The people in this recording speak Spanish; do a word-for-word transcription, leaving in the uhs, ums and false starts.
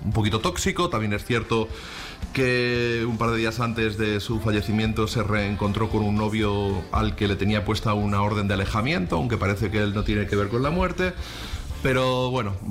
un poquito tóxico. También es cierto que un par de días antes de su fallecimiento se reencontró con un novio al que le tenía puesta una orden de alejamiento, aunque parece que él no tiene que ver con la muerte. Pero bueno,